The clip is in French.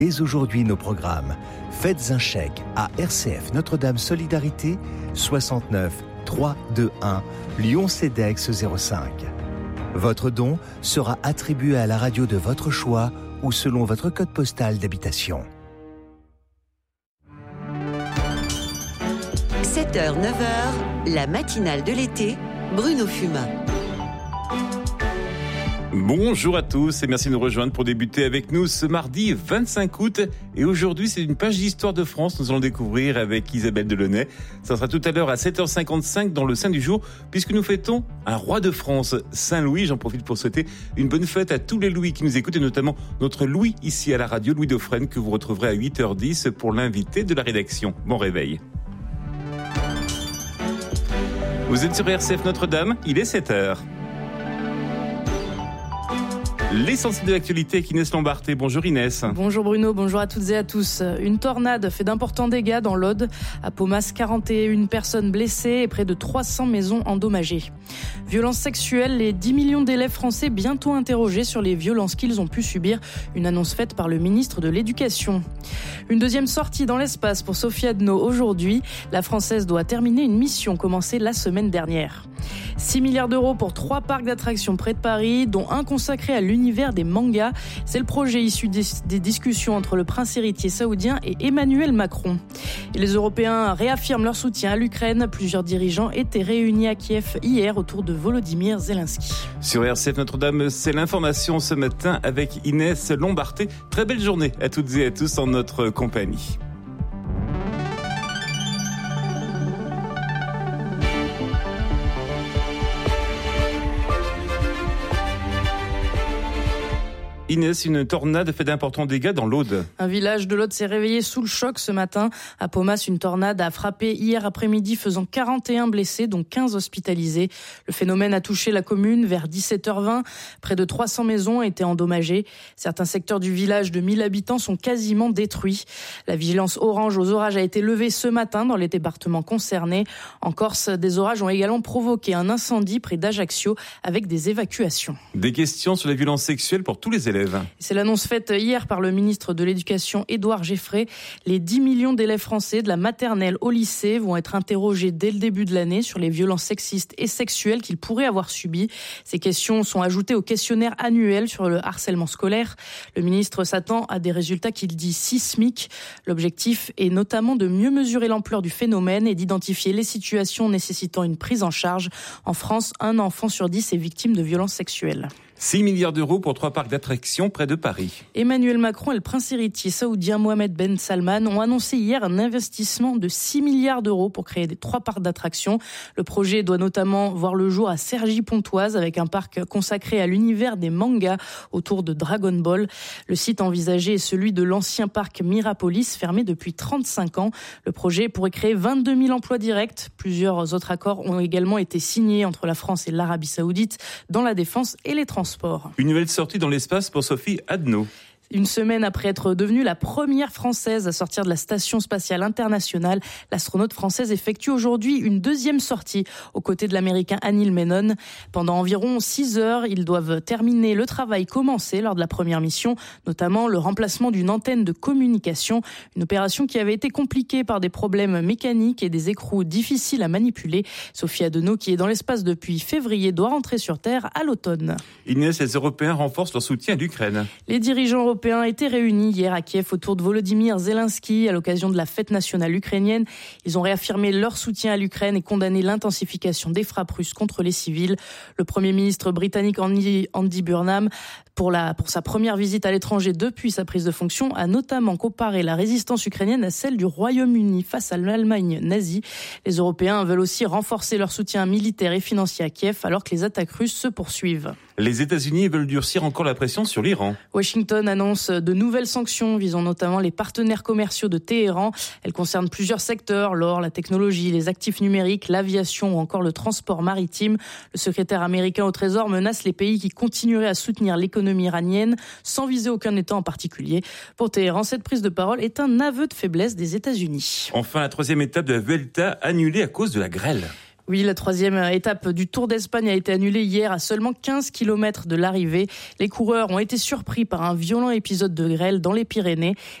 Dès aujourd'hui nos programmes. Faites un chèque à RCF Notre-Dame Solidarité 69 321 Lyon-Cedex 05. Votre don sera attribué à la radio de votre choix ou selon votre code postal d'habitation. 7h, 9h, la matinale de l'été, Bruno Fumin. Bonjour à tous et merci de nous rejoindre pour débuter avec nous ce mardi 25 août. Et aujourd'hui, c'est une page d'histoire de France. Nous allons découvrir avec Isabelle Delaunay. Ça sera tout à l'heure à 7h55 dans le Saint du jour, puisque nous fêtons un roi de France, Saint-Louis. J'en profite pour souhaiter une bonne fête à tous les Louis qui nous écoutent, et notamment notre Louis ici à la radio, Louis Dauphren, que vous retrouverez à 8h10 pour l'invité de la rédaction. Bon réveil. Vous êtes sur RCF Notre-Dame, il est 7h. L'essentiel de l'actualité avec Inès Lombarté. Bonjour Inès. Bonjour Bruno, bonjour à toutes et à tous. Une tornade fait d'importants dégâts dans l'Aude. À Paumas, 41 personnes blessées et près de 300 maisons endommagées. Violences sexuelles, les 10 millions d'élèves français bientôt interrogés sur les violences qu'ils ont pu subir. Une annonce faite par le ministre de l'Éducation. Une deuxième sortie dans l'espace pour Sophie Adno aujourd'hui. La Française doit terminer une mission commencée la semaine dernière. 6 milliards d'euros pour 3 parcs d'attractions près de Paris, dont un consacré à l'univers des mangas. C'est le projet issu des discussions entre le prince héritier saoudien et Emmanuel Macron. Et les Européens réaffirment leur soutien à l'Ukraine. Plusieurs dirigeants étaient réunis à Kiev hier autour de Volodymyr Zelensky. Sur RCF Notre-Dame, c'est l'information ce matin avec Inès Lombarté. Très belle journée à toutes et à tous en notre compagnie. Inès, une tornade fait d'importants dégâts dans l'Aude. Un village de l'Aude s'est réveillé sous le choc ce matin. À Paumas, une tornade a frappé hier après-midi, faisant 41 blessés, dont 15 hospitalisés. Le phénomène a touché la commune vers 17h20. Près de 300 maisons ont été endommagées. Certains secteurs du village de 1000 habitants sont quasiment détruits. La vigilance orange aux orages a été levée ce matin dans les départements concernés. En Corse, des orages ont également provoqué un incendie près d'Ajaccio avec des évacuations. Des questions sur les violences sexuelles pour tous les élèves. C'est l'annonce faite hier par le ministre de l'Éducation, Édouard Geffray. Les 10 millions d'élèves français de la maternelle au lycée vont être interrogés dès le début de l'année sur les violences sexistes et sexuelles qu'ils pourraient avoir subies. Ces questions sont ajoutées au questionnaire annuel sur le harcèlement scolaire. Le ministre s'attend à des résultats qu'il dit sismiques. L'objectif est notamment de mieux mesurer l'ampleur du phénomène et d'identifier les situations nécessitant une prise en charge. En France, 1 enfant sur 10 est victime de violences sexuelles. 6 milliards d'euros pour 3 parcs d'attractions près de Paris. Emmanuel Macron et le prince héritier saoudien Mohamed Ben Salman ont annoncé hier un investissement de 6 milliards d'euros pour créer 3 parcs d'attractions. Le projet doit notamment voir le jour à Cergy-Pontoise avec un parc consacré à l'univers des mangas autour de Dragon Ball. Le site envisagé est celui de l'ancien parc Mirapolis, fermé depuis 35 ans. Le projet pourrait créer 22 000 emplois directs. Plusieurs autres accords ont également été signés entre la France et l'Arabie Saoudite dans la défense et les transports. Une nouvelle sortie dans l'espace pour Sophie Adno. Une semaine après être devenue la première Française à sortir de la Station spatiale internationale, l'astronaute française effectue aujourd'hui une deuxième sortie aux côtés de l'Américain Anil Menon. Pendant environ 6 heures, ils doivent terminer le travail commencé lors de la première mission, notamment le remplacement d'une antenne de communication, une opération qui avait été compliquée par des problèmes mécaniques et des écrous difficiles à manipuler. Sophie Adno, qui est dans l'espace depuis février, doit rentrer sur Terre à l'automne. Inès, les Européens renforcent leur soutien à l'Ukraine. Les dirigeants européens étaient réunis hier à Kiev autour de Volodymyr Zelensky à l'occasion de la fête nationale ukrainienne. Ils ont réaffirmé leur soutien à l'Ukraine et condamné l'intensification des frappes russes contre les civils. Le Premier ministre britannique Andy Burnham, pour sa première visite à l'étranger depuis sa prise de fonction, a notamment comparé la résistance ukrainienne à celle du Royaume-Uni face à l'Allemagne nazie. Les Européens veulent aussi renforcer leur soutien militaire et financier à Kiev alors que les attaques russes se poursuivent. Les États-Unis veulent durcir encore la pression sur l'Iran. Washington annonce de nouvelles sanctions visant notamment les partenaires commerciaux de Téhéran. Elles concernent plusieurs secteurs, l'or, la technologie, les actifs numériques, l'aviation ou encore le transport maritime. Le secrétaire américain au Trésor menace les pays qui continueraient à soutenir l'économie iranienne sans viser aucun État en particulier. Pour Téhéran, cette prise de parole est un aveu de faiblesse des États-Unis. Enfin, la 3e étape de la Vuelta annulée à cause de la grêle. Oui, la 3e étape du Tour d'Espagne a été annulée hier à seulement 15 km de l'arrivée. Les coureurs ont été surpris par un violent épisode de grêle dans les Pyrénées.